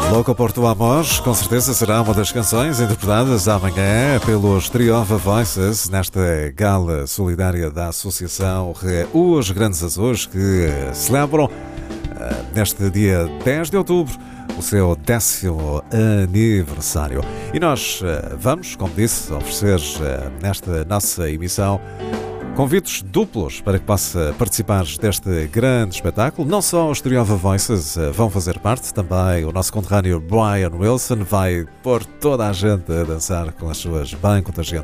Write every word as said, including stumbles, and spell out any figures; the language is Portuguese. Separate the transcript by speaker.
Speaker 1: Louco Porto Amor, com certeza será uma das canções interpretadas amanhã pelos Triova Voices nesta gala solidária da Associação Os Grandes Azuis, que celebram neste dia dez de outubro o seu décimo aniversário. E nós vamos, como disse, oferecer nesta nossa emissão convites duplos para que possa participar deste grande espetáculo. Não só os Triova Voices vão fazer parte, também o nosso conterrâneo Brian Wilson vai pôr toda a gente a dançar com as suas bem contagiantes